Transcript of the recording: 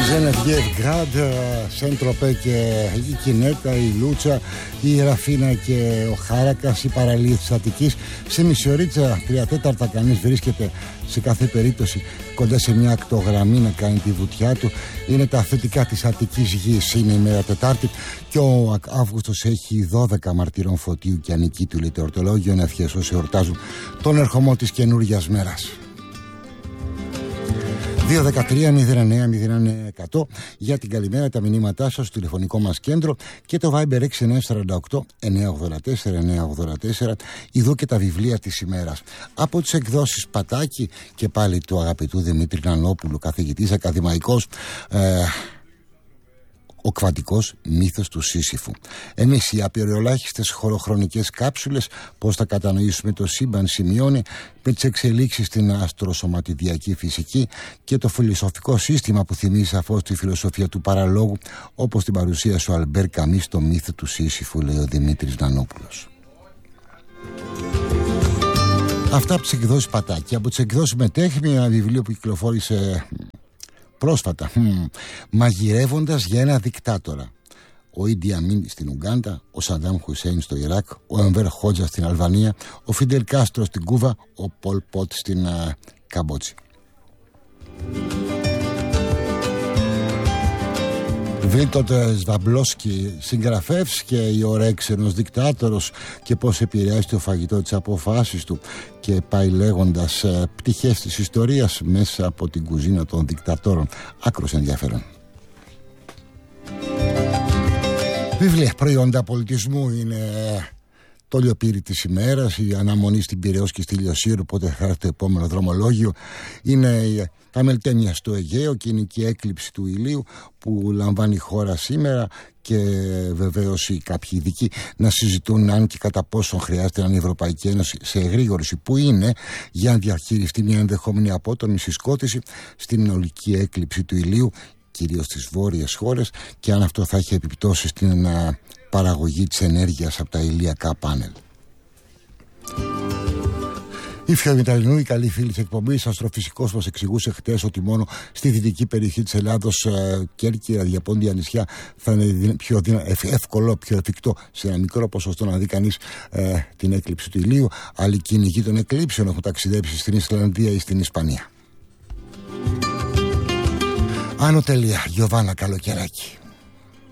Ζενεβιέβ Γκραντ, Σεντροπέ και η Κινέτα, η Λούτσα, η Ραφίνα και ο Χάρακας, η παραλία της Αττικής. Σε μισή ωρίτσα, 3/4 κανείς βρίσκεται σε κάθε περίπτωση κοντά σε μια ακτογραμμή να κάνει τη βουτιά του. Είναι τα θετικά της Αττικής γης. Είναι η μέρα Τετάρτη και ο Αύγουστος έχει 12 μαρτυρών φωτίου και ανικήτου, λέει το ορτολόγιο. Είναι ευχές όσοι εορτάζουν τον ερχομό της καινούργιας μέρας. 2-13-09-09-100 για την καλημέρα, τα μηνύματά σας στο τηλεφωνικό μας κέντρο και το Viber 6948-984-984. Ειδού και τα βιβλία της ημέρας από τις εκδόσεις Πατάκη και πάλι του αγαπητού Δημήτρη Νανόπουλου, καθηγητής ακαδημαϊκός. Ο κβαντικός μύθος του Σύσυφου. Εμείς οι απειροελάχιστες χωροχρονικές κάψουλες, πώς θα κατανοήσουμε το σύμπαν, σημειώνει με τις εξελίξεις στην αστροσωματιδιακή φυσική και το φιλοσοφικό σύστημα που θυμίζει σαφώς τη φιλοσοφία του παραλόγου, όπως την παρουσίασε ο Αλμπέρ Καμί στο μύθο του Σύσυφου, λέει ο Δημήτρης Νανόπουλος. Αυτά από τις εκδόσεις Πατάκη. Από τις εκδόσεις Μετέχμη, ένα βιβλίο που κυκλοφόρησε πρόσφατα, μαγειρεύοντας για ένα δικτάτορα. Ο Ίντι Αμίν στην Ουγκάντα, ο Σαντάμ Χουσέιν στο Ιράκ, ο Εμβέρ Χότζα στην Αλβανία, ο Φιντελ Κάστρο στην Κούβα, ο Πολ Πότ στην Καμπότζη. Βίλτοτ Σβαμπλόσκι, συγγραφεύς και η ωρέξη ενός δικτάτορος και πώς επηρεάζει το φαγητό της αποφάσεις του, και πάει λέγοντας πτυχές της ιστορίας μέσα από την κουζίνα των δικτατόρων. Άκρος ενδιαφέρον. Βιβλία, προϊόντα πολιτισμού είναι το λιοπύρι της ημέρας, η αναμονή στην Πειραιώς και στη Λιωσύρου, πότε θα έρθει το επόμενο δρομολόγιο. Είναι τα μελτέμια στο Αιγαίο και είναι και η έκλειψη του ηλίου που λαμβάνει η χώρα σήμερα, και βεβαίως οι κάποιοι ειδικοί να συζητούν αν και κατά πόσο χρειάζεται να είναι η Ευρωπαϊκή Ένωση σε εγρήγορση που είναι για να διαχειριστεί μια ενδεχόμενη απότομη συσκότηση στην ολική έκλειψη του ηλίου, κυρίως στις βόρειες χώρες, και αν αυτό θα έχει επιπτώσεις στην παραγωγή της ενέργειας από τα ηλιακά πάνελ. Η Φιωμηταλινού, η καλή φίλη της εκπομπής, αστροφυσικός, μας εξηγούσε χτες ότι μόνο στη δυτική περιοχή της Ελλάδος, Κέρκυρα, διαπόντια νησιά, θα είναι πιο εύκολο, πιο εφικτό σε ένα μικρό ποσοστό να δει κανείς την έκλειψη του ηλίου. Άλλοι κυνηγοί των εκλήψεων έχουν ταξιδέψει στην Ισλανδία ή στην Ισπανία. Άνω τελεία, Γιωβάνα Καλοκαιράκη.